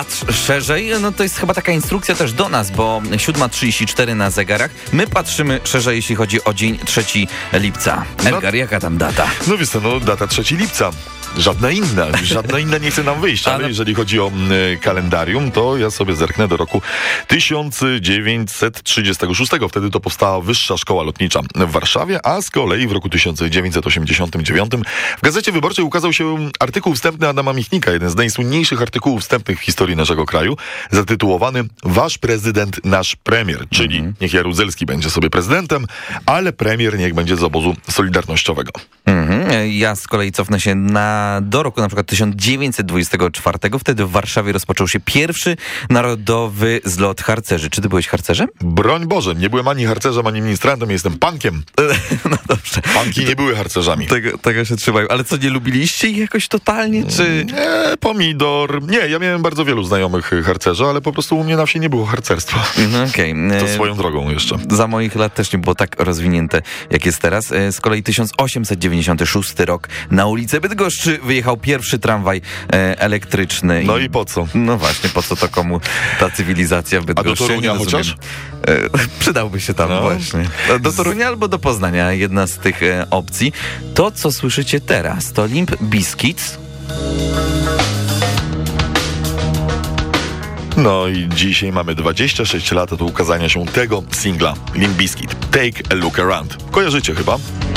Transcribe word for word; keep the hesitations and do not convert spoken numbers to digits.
Szerzej, no to jest chyba taka instrukcja też do nas, bo siódma trzydzieści cztery na zegarach. My patrzymy szerzej, jeśli chodzi o dzień trzeciego lipca. Elgar, no, jaka tam data? No wiesz co, no data trzeciego lipca. Żadna inna, żadna inna nie chce nam wyjść, ale, ale jeżeli chodzi o y, kalendarium, to ja sobie zerknę do roku tysiąc dziewięćset trzydziestego szóstego. Wtedy to powstała Wyższa Szkoła Lotnicza w Warszawie, a z kolei w roku tysiąc dziewięćset osiemdziesiątym dziewiątym w Gazecie Wyborczej ukazał się artykuł wstępny Adama Michnika, jeden z najsłynniejszych artykułów wstępnych w historii naszego kraju, zatytułowany Wasz prezydent, nasz premier, czyli mm. niech Jaruzelski będzie sobie prezydentem, ale premier niech będzie z obozu solidarnościowego. Mm-hmm. Ja z kolei cofnę się na do roku na przykład tysiąc dziewięćset dwudziestego czwartego. Wtedy w Warszawie rozpoczął się pierwszy narodowy zlot harcerzy. Czy ty byłeś harcerzem? Broń Boże, nie byłem ani harcerzem, ani ministrantem, jestem punkiem. No dobrze. Punki nie były harcerzami. Tego, tego się trzymają. Ale co, nie lubiliście ich jakoś totalnie, czy... Nie, pomidor. Nie, ja miałem bardzo wielu znajomych harcerzy, ale po prostu u mnie na wsi nie było harcerstwa. Okej. Okay. To swoją drogą jeszcze. Za moich lat też nie było tak rozwinięte, jak jest teraz. Z kolei tysiąc osiemset dziewięćdziesiąty szósty rok. Na ulicę Bydgoszczy wyjechał pierwszy tramwaj e, elektryczny. No i, i po co? No właśnie, po co to komu ta cywilizacja w Bydgoszczy? A do Torunia chociaż? E, przydałby się tam no. właśnie. Do Torunia albo do Poznania, jedna z tych e, opcji. To, co słyszycie teraz, to Limp Bizkit. No i dzisiaj mamy dwadzieścia sześć lat od ukazania się tego singla Limp Bizkit. Take a Look Around. Kojarzycie chyba?